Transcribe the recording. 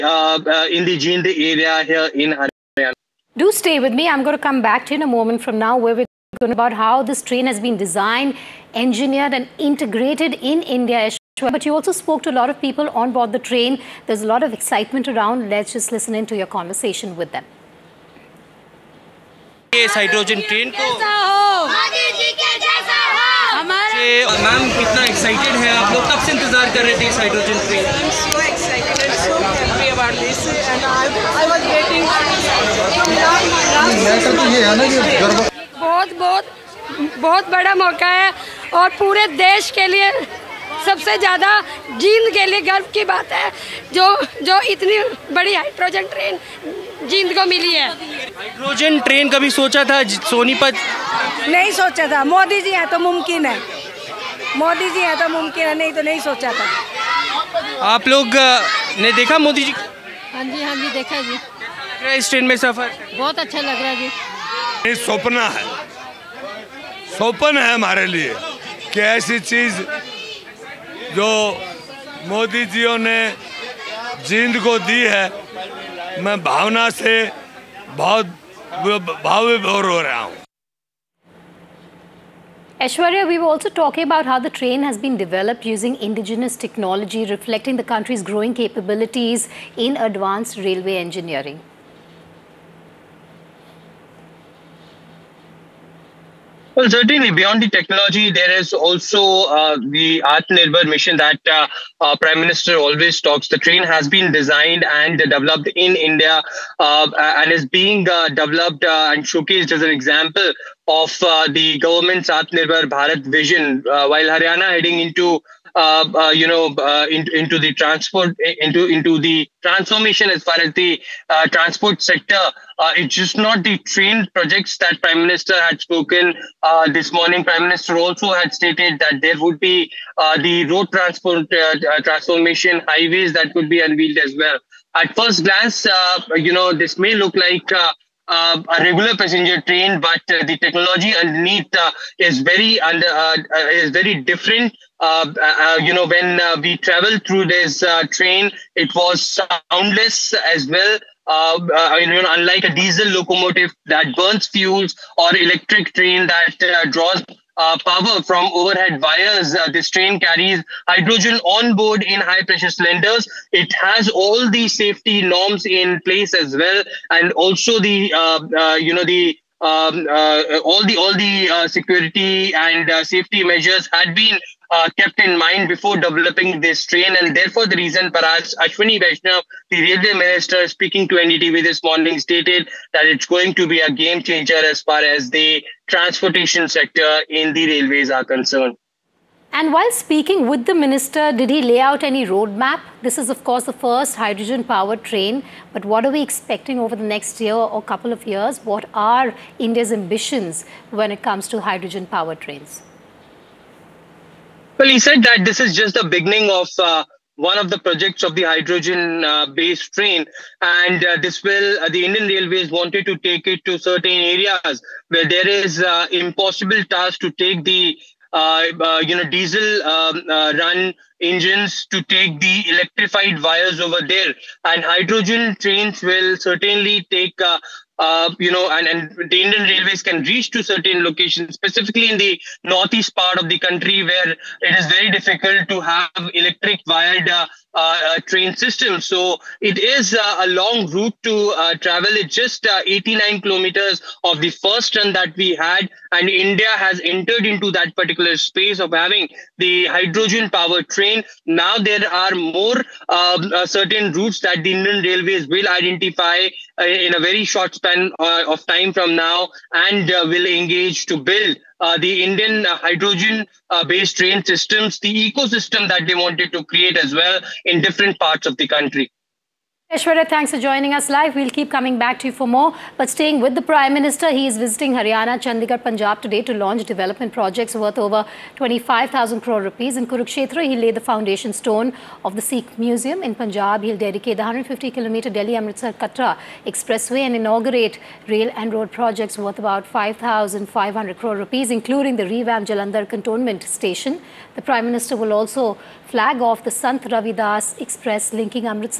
in the Jind area here in Haryana. Do stay with me. I'm going to come back to you in a moment from now, where we're going to about how this train has been designed, engineered and integrated in India. But you also spoke to a lot of people on board the train. There's a lot of excitement around. Let's just listen into your conversation with them. इस hydrogen train को ma'am कितना excited है आप लोग, कब से इंतजार कर रहे थे इस हाइड्रोजन ट्रेन? बहुत बड़ा मौका है और पूरे देश के लिए सबसे ज़्यादा जींद के लिए गर्व की बात है जो इतनी बड़ी हाइड्रोजन ट्रेन जींद को मिली है। हाइड्रोजन ट्रेन कभी सोचा था सोनीपत? नहीं सोचा था। मोदी जी है तो मुमकिन है, मोदी जी है तो मुमकिन है, नहीं तो नहीं सोचा था। आप लोग ने देखा मोदी जी? हाँ जी देखा जी। इस ट्रेन में सफर बहुत अच्छा लग रहा है जी। ये स्वप्न है हमारे लिए कि ऐसी चीज़ जो मोदी जियों ने जींद को दी है, मैं भावना से बहुत भावविभोर हो रहा हूँ। Aishwarya, we were also talking about how the train has been developed using indigenous technology, reflecting the country's growing capabilities in advanced railway engineering. Well, certainly beyond the technology, there is also the Atmanirbhar mission that Prime Minister always talks. The train has been designed and developed in India and is being developed and showcased as an example of the government's Atmanirbhar Bharat vision. While Haryana heading into into the transport, into the transformation as far as the transport sector. It's just not the train projects that Prime Minister had spoken this morning. Prime Minister also had stated that there would be the road transport transformation, highways that could be unveiled as well. At first glance, this may look like a regular passenger train, but the technology underneath is very different. When we traveled through this train, it was soundless as well. Unlike a diesel locomotive that burns fuels or electric train that draws power from overhead wires, this train carries hydrogen on board in high pressure cylinders. It has all the safety norms in place as well, and also the all the security and safety measures had been kept in mind before developing this train, and therefore the reason Parag Ashwini Vaishnav, the railway minister, speaking to NDTV this morning, stated that it's going to be a game changer as far as the transportation sector in the railways are concerned. And while speaking with the minister, did he lay out any roadmap? This is, of course, the first hydrogen-powered train. But what are we expecting over the next year or couple of years? What are India's ambitions when it comes to hydrogen-powered trains? Well, he said that this is just the beginning of one of the projects of the hydrogen-based train, and this will the Indian Railways wanted to take it to certain areas where there is impossible task to take the diesel run engines, to take the electrified wires over there, and hydrogen trains will certainly take and the Indian Railways can reach to certain locations, specifically in the northeast part of the country, where it is very difficult to have electric wired train systems. So it is a long route to travel. It's just 89 kilometers of the first run that we had, and India has entered into that particular space of having the hydrogen powered train. Now there are more certain routes that the Indian Railways will identify in a very short span of time from now, and will engage to build the Indian hydrogen-based train systems, the ecosystem that they wanted to create as well in different parts of the country. Aishwarya, thanks for joining us live. We'll keep coming back to you for more. But staying with the Prime Minister, he is visiting Haryana, Chandigarh, Punjab today to launch development projects worth over 25,000 crore rupees. In Kurukshetra, he'll lay the foundation stone of the Sikh Museum. In Punjab, he'll dedicate the 150-kilometer Delhi-Amritsar-Katra Expressway and inaugurate rail and road projects worth about 5,500 crore rupees, including the revamped Jalandhar Cantonment Station. The Prime Minister will also flag off the Sant Ravidas Express linking Amritsar